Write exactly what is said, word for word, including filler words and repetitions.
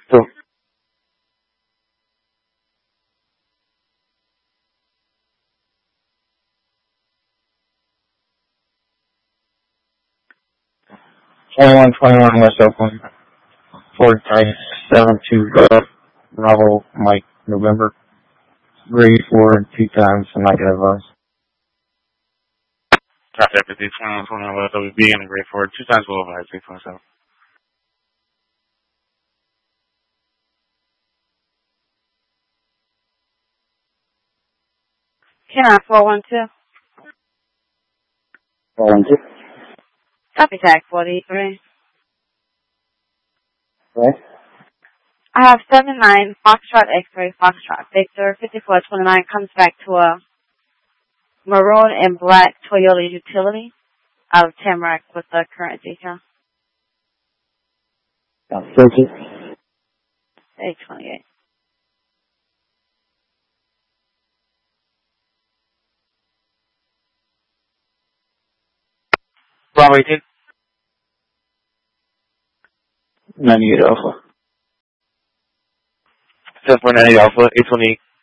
So, twenty-one twenty-one West Oakland, Ford Type seven two Bravo Mike November, grade four, two times, and negative us. Traffic fifty twenty-one twenty-one West W B in the grade four, two times below five six one seven. Canine four one two. four one two. Copy tag forty-three. Okay. I have seven nine Foxtrot X-ray Foxtrot Victor fifty-four twenty-nine comes back to a maroon and black Toyota utility out of Tamarack with the current detail. Thank you. eight twenty-eight. Bravo eighteen. ninety-eight Alpha. seven four nine eight Alpha, eight twenty-eight.